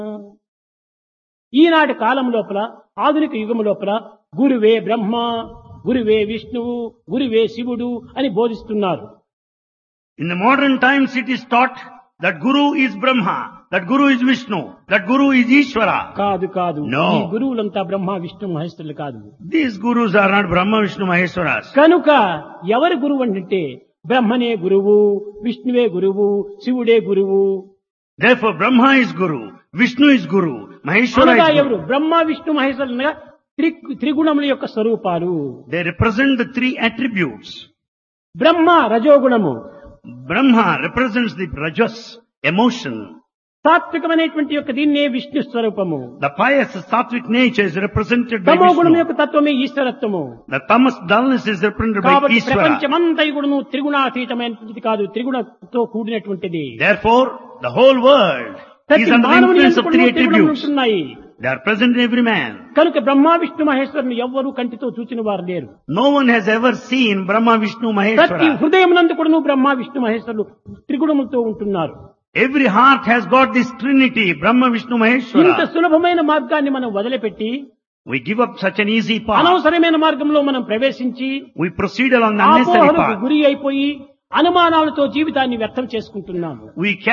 ఈనాటి కాలం లోపల ఆధునిక యుగం లోపల గురువే బ్రహ్మ, గురువే విష్ణువు, గురువే శివుడు అని బోధిస్తున్నారు. In the modern times it is taught that Guru is Brahma, that Guru is Vishnu, that Guru is Ishvara. కాదు కాదు, No. ఈ గురువులంతా బ్రహ్మ విష్ణు మహేశ్వరులు కాదు. These Gurus are not Brahma, Vishnu, Maheshwaras. కనుక ఎవరు గురువు అంటే బ్రహ్మనే గురువు, విష్ణువే గురువు, శివుడే గురువు. Therefore Brahma is Guru, Vishnu is Guru, Maheshwara అనగా is ఎవరు? Guru. బ్రహ్మ విష్ణు మహేశ్వరులు అనగా త్రిగుణముల యొక్క స్వరూపాలు. They represent the three attributes. బ్రహ్మ రజోగుణము, Brahma represents the rajas, emotion. సాత్వికమైనటువంటి యొక్క దీన్నే విష్ణు స్వరూపము. The pious sattvic nature is represented by తమో గుణం Vishnu. యొక్క తత్వమే ఈశ్వరత్వము. The tamas dullness is represented by కాబట్టి Ishvara. ప్రపంచమంతా కూడాను త్రిగుణాతీతమైనటువంటిది కాదు, త్రిగుణతో కూడినటువంటిది. Therefore, the whole world is ప్రతి under the మానవుని influence యందు of three కూడాను త్రిగుణములు attributes. ఉంటున్నాయి. They are present in every man. కనుక బ్రహ్మ విష్ణు మహేశ్వరుని ఎవ్వరూ కంటితో చూచిన వారు లేరు. No one has ever seen Brahma, Vishnu, ప్రతి Maheshwara. హృదయమునందు కూడాను బ్రహ్మ విష్ణు మహేశ్వరులు త్రిగుణములతో ఉంటున్నారు. Every heart has got this trinity, Brahma, Vishnu, ఇంత Maheshwara. సులభమైన మార్గాన్ని మనం వదిలిపెట్టి We give up such an easy path. అనవసరమైన మార్గంలో మనం ప్రవేశించి We proceed along the unnecessary ఆపోహలకు path. గురి అయిపోయి అనుమానాలతో జీవితాన్ని వ్యర్థం చేసుకుంటున్నాము.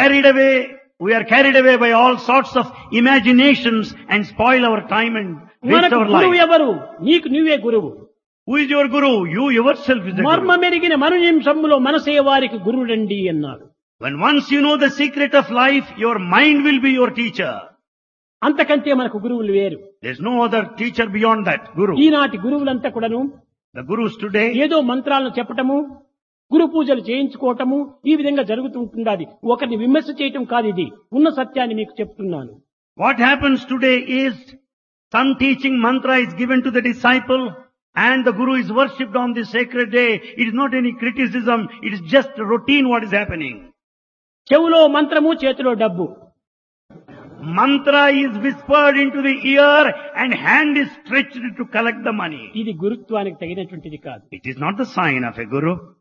We are carried away by all sorts of imaginations and spoil our time and waste మనకు our గురువు life. ఎవరు? నీకు నువ్వే గురువు. Who is your Guru? You yourself is the మర్మ Guru. మెరిగిన మరు నిమిషంలో మనసే వారికి గురుడండి అన్నారు. When once you know the secret of life, your mind will be your teacher. అంతకంటే మనకు గురువులు వేరు. There's no other teacher beyond that, Guru. ఈనాటి గురువులంతా కూడాను The Gurus today, ఏదో మంత్రాలను చెప్పటము, గురు పూజలు చేయించుకోవటము, ఈ విధంగా జరుగుతుంటుంది. ఒకరిని విమర్శ చేయటం కాదు, ఇది ఉన్న సత్యాన్ని మీకు చెప్తున్నాను. what happens today is some teaching mantra is given to the disciple and the Guru is worshipped on this sacred day. It is not any criticism, it is just routine what is happening. చెవులో మంత్రము, చేతిలో డబ్బు. Mantra is whispered into the ear and hand is stretched to collect the money. ఇది గురుత్వానికి తగినటువంటిది కాదు. It is not the sign of a Guru.